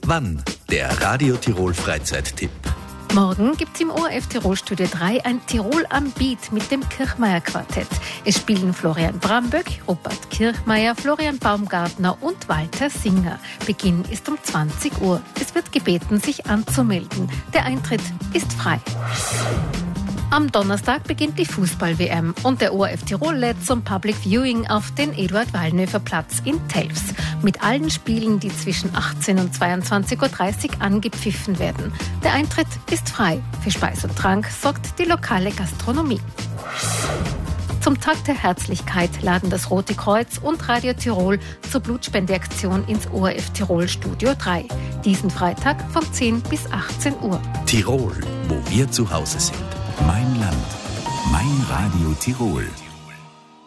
Wann? Der Radio Tirol Freizeittipp. Morgen gibt's im ORF Tirol Studio 3 ein Tirol am Beat mit dem Kirchmeier Quartett. Es spielen Florian Bramböck, Rupert Kirchmeier, Florian Baumgartner und Walter Singer. Beginn ist um 20 Uhr. Es wird gebeten, sich anzumelden. Der Eintritt ist frei. Am Donnerstag beginnt die Fußball-WM und der ORF Tirol lädt zum Public Viewing auf den Eduard-Wallnöfer-Platz in Telfs. Mit allen Spielen, die zwischen 18 und 22.30 Uhr angepfiffen werden. Der Eintritt ist frei. Für Speis und Trank sorgt die lokale Gastronomie. Zum Tag der Herzlichkeit laden das Rote Kreuz und Radio Tirol zur Blutspendeaktion ins ORF Tirol Studio 3. Diesen Freitag von 10 bis 18 Uhr. Tirol, wo wir zu Hause sind. Mein Land, mein Radio Tirol.